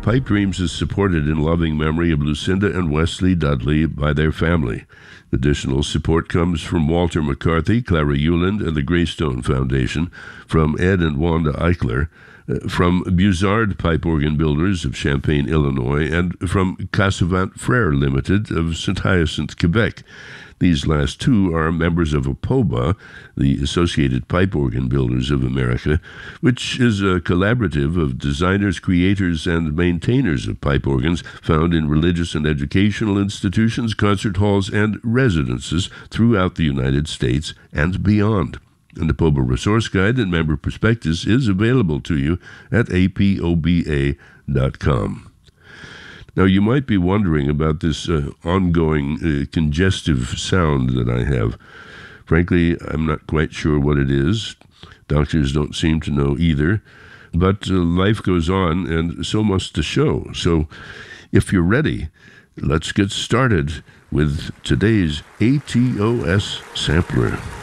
Pipe Dreams is supported in loving memory of Lucinda and Wesley Dudley by their family. Additional support comes from Walter McCarthy, Clara Euland, and the Greystone Foundation, from Ed and Wanda Eichler, from Buzard Pipe Organ Builders of Champaign, Illinois, and from Cassavant Frere Limited of St. Hyacinthe, Quebec. These last two are members of APOBA, the Associated Pipe Organ Builders of America, which is a collaborative of designers, creators, and maintainers of pipe organs found in religious and educational institutions, concert halls, and residences throughout the United States and beyond. An APOBA resource guide and member prospectus is available to you at apoba.com. Now, you might be wondering about this ongoing congestive sound that I have. Frankly, I'm not quite sure what it is. Doctors don't seem to know either. But life goes on, and so must the show. So if you're ready, let's get started with today's ATOS sampler.